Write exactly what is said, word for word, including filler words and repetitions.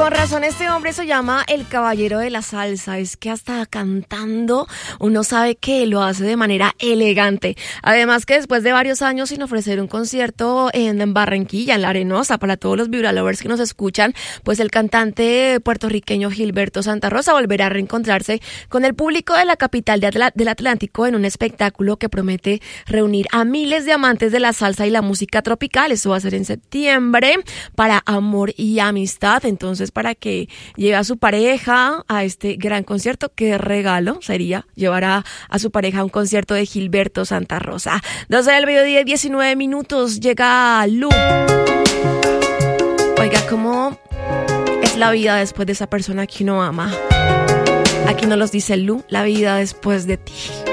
Con razón este hombre se llama el caballero de la salsa. Es que hasta cantando uno sabe que lo hace de manera elegante. Además que después de varios años sin ofrecer un concierto en Barranquilla, en La Arenosa, para todos los vibra-lovers que nos escuchan, pues el cantante puertorriqueño Gilberto Santa Rosa volverá a reencontrarse con el público de la capital de Atl- del Atlántico en un espectáculo que promete reunir a miles de amantes de la salsa y la música tropical. Eso va a ser en septiembre para Amor y Amistad. Entonces, para que lleve a su pareja a este gran concierto, qué regalo sería llevar a, a su pareja a un concierto de Gilberto Santa Rosa. doce del mediodía, diecinueve minutos, llega Lu. Oiga, ¿cómo es la vida después de esa persona que uno ama? Aquí nos los dice Lu, la vida después de ti.